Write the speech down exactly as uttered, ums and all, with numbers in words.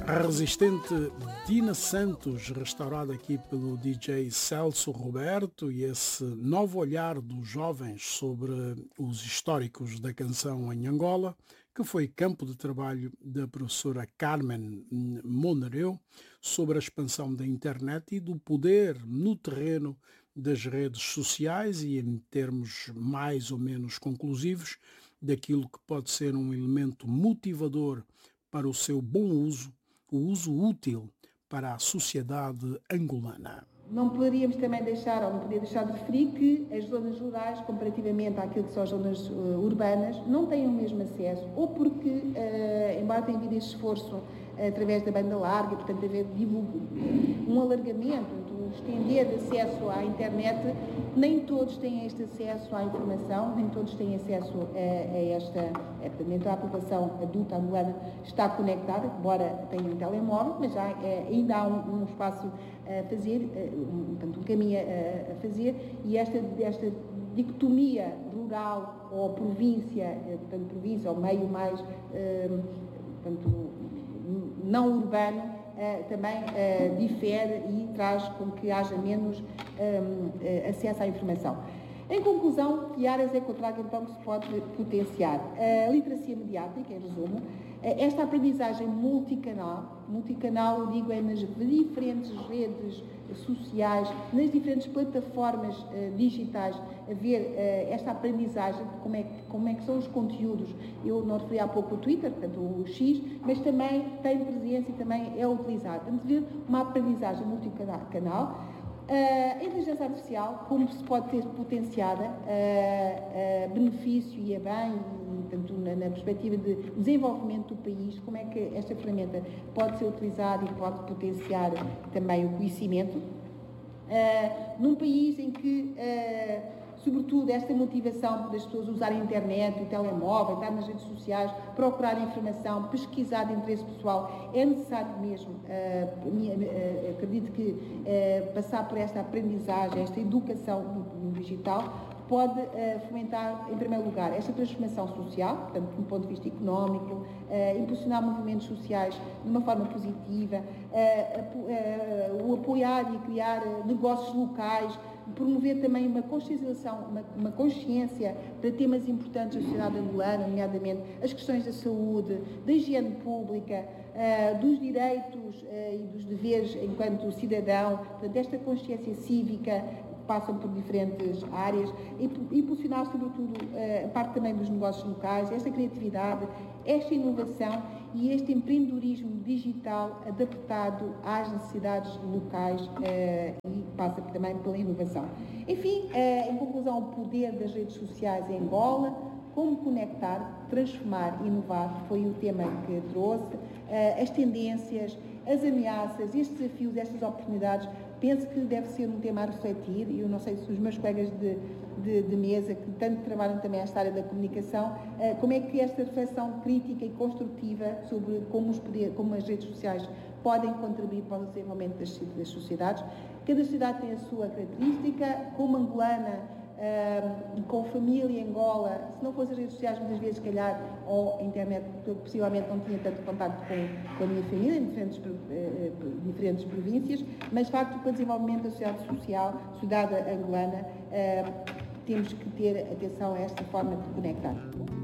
A resistente Dina Santos, restaurada aqui pelo D J Celso Roberto, e esse novo olhar dos jovens sobre os históricos da canção em Angola, que foi campo de trabalho da professora Carmen Monereu, sobre a expansão da internet e do poder no terreno das redes sociais e em termos mais ou menos conclusivos daquilo que pode ser um elemento motivador para o seu bom uso, o uso útil para a sociedade angolana. Não poderíamos também deixar, ou não poderia deixar de referir que as zonas rurais, comparativamente àquilo que são as zonas uh, urbanas, não têm o mesmo acesso, ou porque, uh, embora tenha havido este esforço uh, através da banda larga, portanto, haver um alargamento, um estender de acesso à internet, nem todos têm este acesso à informação, nem todos têm acesso a, a esta, a, nem toda a população adulta angolana está conectada, embora tenha um telemóvel, mas já, uh, ainda há um, um espaço a fazer, um, portanto, um caminho a, a fazer, e esta, esta dicotomia rural ou província, portanto, província ou meio mais, portanto, não urbano, também difere e traz com que haja menos acesso à informação. Em conclusão, que áreas é que eu trago então que se pode potenciar? A literacia mediática, em resumo, esta aprendizagem multicanal, multicanal, eu digo, é nas diferentes redes sociais, nas diferentes plataformas uh, digitais, haver uh, esta aprendizagem de como é, que, como é que são os conteúdos. Eu não referi há pouco o Twitter, portanto o X, mas também tem presença e também é utilizado. Portanto, ver uma aprendizagem multicanal. Uh, a inteligência artificial, como se pode ter potenciada a uh, uh, benefício e a bem, e, tanto na, na perspectiva de desenvolvimento do país, como é que esta ferramenta pode ser utilizada e pode potenciar também o conhecimento, uh, num país em que, uh, sobretudo, esta motivação das pessoas usarem a internet, o telemóvel, estar nas redes sociais, procurar informação, pesquisar de interesse pessoal, é necessário mesmo, uh, uh, acredito que uh, passar por esta aprendizagem, esta educação no, no digital, pode uh, fomentar, em primeiro lugar, esta transformação social, portanto, do ponto de vista económico, uh, impulsionar movimentos sociais de uma forma positiva, uh, uh, uh, o apoiar e criar uh, negócios locais, promover também uma consciencialização, uma, uma consciência para temas importantes da sociedade angolana, nomeadamente as questões da saúde, da higiene pública, uh, dos direitos uh, e dos deveres enquanto cidadão, portanto, esta consciência cívica passam por diferentes áreas, e impulsionar sobretudo a parte também dos negócios locais, esta criatividade, esta inovação e este empreendedorismo digital adaptado às necessidades locais e passa também pela inovação. Enfim, em conclusão, o poder das redes sociais em Angola, como conectar, transformar e inovar, foi o tema que trouxe, as tendências, as ameaças, estes desafios, estas oportunidades. Penso que deve ser um tema a refletir, e eu não sei se os meus colegas de, de, de mesa, que tanto trabalham também esta área da comunicação, como é que esta reflexão crítica e construtiva sobre como, os poder, como as redes sociais podem contribuir para o desenvolvimento das, das sociedades. Cada sociedade tem a sua característica, como angolana, Uh, com família em Angola, se não fossem as redes sociais, muitas vezes, se calhar, ou a internet, porque possivelmente não tinha tanto contato com, com a minha família, em diferentes, uh, diferentes províncias, mas, de facto, para o desenvolvimento da sociedade social, sociedade angolana, uh, temos que ter atenção a esta forma de conectar.